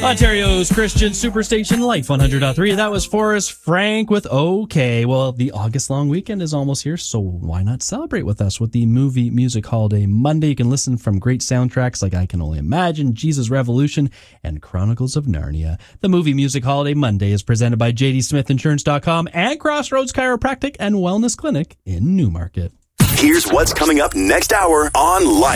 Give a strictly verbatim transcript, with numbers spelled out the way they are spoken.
Ontario's Christian Superstation Life one hundred point three. That was Forrest Frank with OK. Well, the August long weekend is almost here, so why not celebrate with us with the Movie Music Holiday Monday? You can listen from great soundtracks like I Can Only Imagine, Jesus Revolution, and Chronicles of Narnia. The Movie Music Holiday Monday is presented by J D Smith Insurance dot com and Crossroads Chiropractic and Wellness Clinic in Newmarket. Here's what's coming up next hour on Life.